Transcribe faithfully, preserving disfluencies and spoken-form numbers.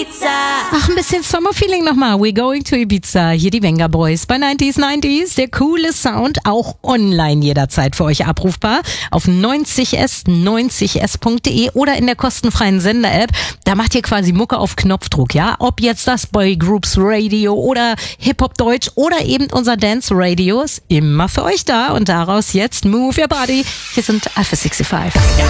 Ibiza. Ach, ein bisschen Sommerfeeling nochmal. We're going to Ibiza. Hier die Venga Boys bei neunzig neunzig. Der coole Sound, auch online jederzeit für euch abrufbar. Auf neunzig s, neunzig s punkt de oder in der kostenfreien Sender-App. Da macht ihr quasi Mucke auf Knopfdruck, ja? Ob jetzt das Boy Groups Radio oder Hip-Hop Deutsch oder eben unser Dance Radio ist immer für euch da. Und daraus jetzt Move Your Body. Hier sind Alpha sechsundsiebzig.